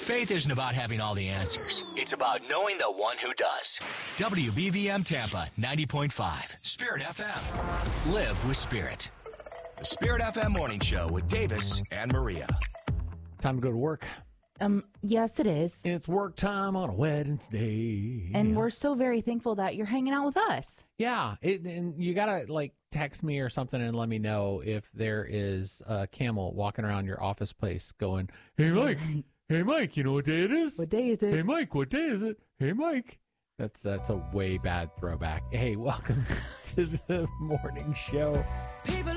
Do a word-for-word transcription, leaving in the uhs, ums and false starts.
Faith isn't about having all the answers. It's about knowing the one who does. W B V M Tampa ninety point five, Spirit F M. Live with Spirit. The Spirit F M Morning Show with Davis and Maria. Time to go to work. Um, yes, it is. It's work time on a Wednesday. And we're so very thankful that you're hanging out with us. Yeah, it, and you got to, like, text me or something and let me know if there is a camel walking around your office place going, hey, Mike, hey, Mike, you know what day it is? What day is it? Hey, Mike, what day is it? Hey, Mike. That's, that's a way bad throwback. Hey, welcome to the morning show. People